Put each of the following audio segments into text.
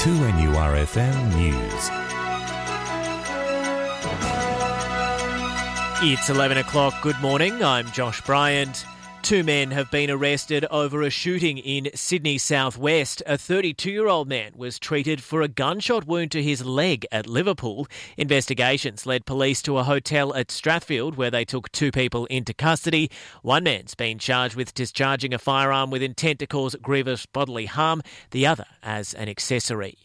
2NURFM News. It's 11 o'clock. Good morning. I'm Josh Bryant. 2 men have been arrested over a shooting in Sydney southwest. A 32-year-old man was treated for a gunshot wound to his leg at Liverpool. Investigations led police to a hotel at Strathfield where they took 2 people into custody. One man's been charged with discharging a firearm with intent to cause grievous bodily harm, the other as an accessory.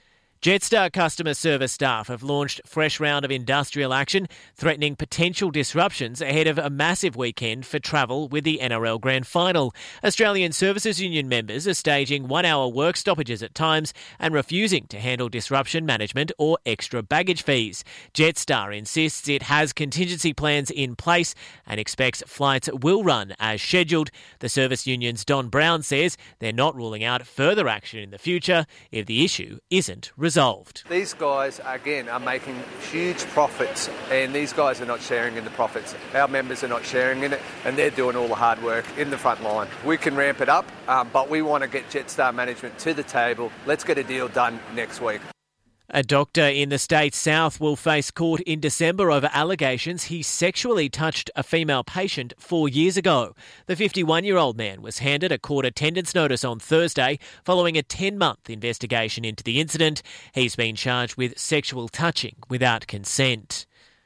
Jetstar customer service staff have launched a fresh round of industrial action, threatening potential disruptions ahead of a massive weekend for travel with the NRL Grand Final. Australian Services Union members are staging 1-hour work stoppages at times and refusing to handle disruption management or extra baggage fees. Jetstar insists it has contingency plans in place and expects flights will run as scheduled. The Service Union's Don Brown says they're not ruling out further action in the future if the issue isn't resolved. These guys, again, are making huge profits, and these guys are not sharing in the profits. Our members are not sharing in it, and they're doing all the hard work in the front line. We can ramp it up, but we want to get Jetstar management to the table. Let's get a deal done next week. A doctor in the state's south will face court in December over allegations he sexually touched a female patient 4 years ago. The 51-year-old man was handed a court attendance notice on Thursday following a 10-month investigation into the incident. He's been charged with sexual touching without consent.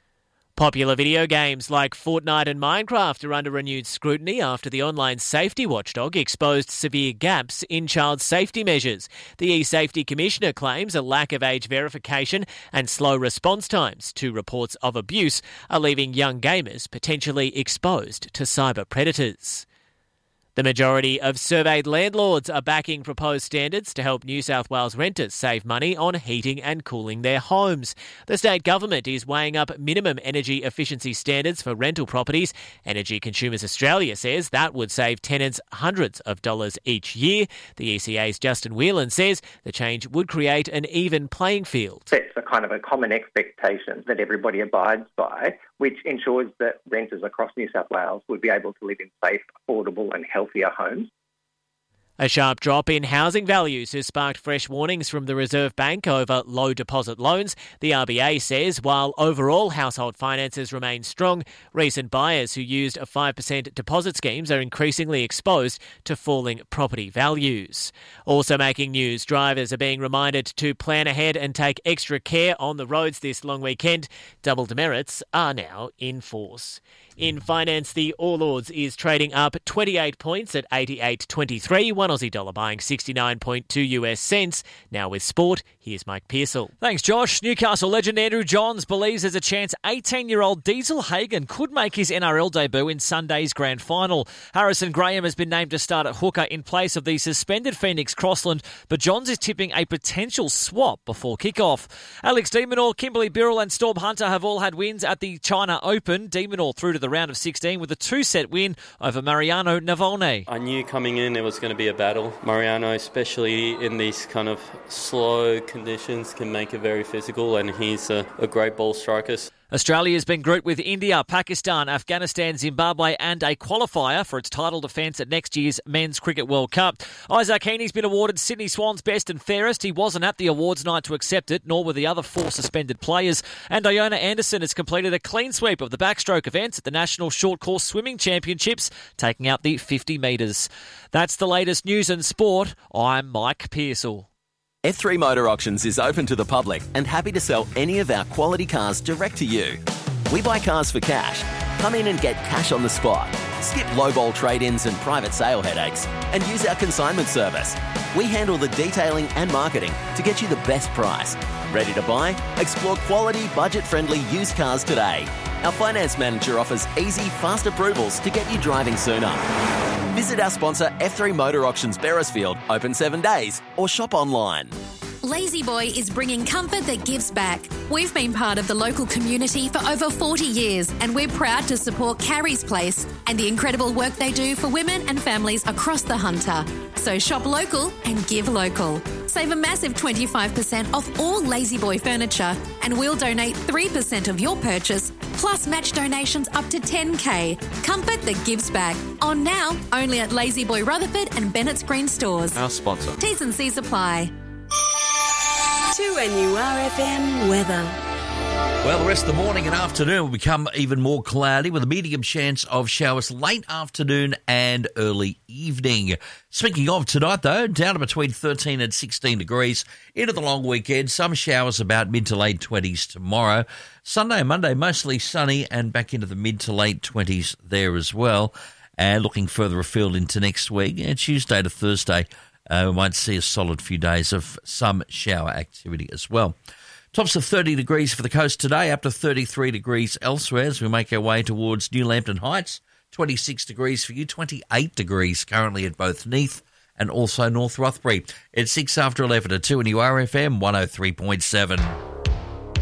Popular video games like Fortnite and Minecraft are under renewed scrutiny after the online safety watchdog exposed severe gaps in child safety measures. The eSafety Commissioner claims a lack of age verification and slow response times to reports of abuse are leaving young gamers potentially exposed to cyber predators. The majority of surveyed landlords are backing proposed standards to help New South Wales renters save money on heating and cooling their homes. The state government is weighing up minimum energy efficiency standards for rental properties. Energy Consumers Australia says that would save tenants hundreds of dollars each year. The ECA's Justin Whelan says the change would create an even playing field. Sets a kind of a common expectation that everybody abides by, which ensures that renters across New South Wales would be able to live in safe, affordable and healthier homes. A sharp drop in housing values has sparked fresh warnings from the Reserve Bank over low deposit loans. The RBA says while overall household finances remain strong, recent buyers who used a 5% deposit schemes are increasingly exposed to falling property values. Also making news, drivers are being reminded to plan ahead and take extra care on the roads this long weekend. Double demerits are now in force. In finance, the All Ords is trading up 28 points at 88.23, one Aussie dollar buying 69.2 US cents. Now with sport, here's Mike Pearsall. Thanks, Josh. Newcastle legend Andrew Johns believes there's a chance 18-year-old Diesel Hagen could make his NRL debut in Sunday's grand final. Harrison Graham has been named to start at hooker in place of the suspended Phoenix Crossland, but Johns is tipping a potential swap before kickoff. Alex de Minaur, Kimberly Birrell and Storm Hunter have all had wins at the China Open. De Minaur through to the round of 16 with a 2-set win over Mariano Navone. I knew coming in it was going to be a battle. Mariano, especially in these kind of slow conditions, can make it very physical, and he's a great ball striker. Australia's been grouped with India, Pakistan, Afghanistan, Zimbabwe and a qualifier for its title defence at next year's Men's Cricket World Cup. Isaac Heaney's been awarded Sydney Swans Best and Fairest. He wasn't at the awards night to accept it, nor were the other 4 suspended players. And Iona Anderson has completed a clean sweep of the backstroke events at the National Short Course Swimming Championships, taking out the 50 metres. That's the latest news and sport. I'm Mike Pearsall. F3 Motor Auctions is open to the public and happy to sell any of our quality cars direct to you. We buy cars for cash. Come in and get cash on the spot. Skip lowball trade-ins and private sale headaches and use our consignment service. We handle the detailing and marketing to get you the best price. Ready to buy? Explore quality, budget-friendly used cars today. Our finance manager offers easy, fast approvals to get you driving sooner. Visit our sponsor F3 Motor Auctions Beresfield, open 7 days, or shop online. La-Z-Boy is bringing comfort that gives back. We've been part of the local community for over 40 years and we're proud to support Carrie's Place and the incredible work they do for women and families across the Hunter. So shop local and give local. Save a massive 25% off all La-Z-Boy furniture and we'll donate 3% of your purchase plus match donations up to $10,000. Comfort that gives back. On now, only at La-Z-Boy Rutherford and Bennett's Green stores. Our sponsor. T's and C's apply. 2NURFM weather. Well, the rest of the morning and afternoon will become even more cloudy with a medium chance of showers late afternoon and early evening. Speaking of tonight, though, down to between 13 and 16 degrees. Into the long weekend, some showers about mid to late 20s tomorrow. Sunday and Monday, mostly sunny and back into the mid to late 20s there as well. And looking further afield into next week, Tuesday to Thursday, we might see a solid few days of some shower activity as well. Tops of 30 degrees for the coast today, up to 33 degrees elsewhere as we make our way towards New Lambton Heights. 26 degrees for you, 28 degrees currently at both Neath and also North Rothbury. It's 6 after 11 at 2NURFM 103.7.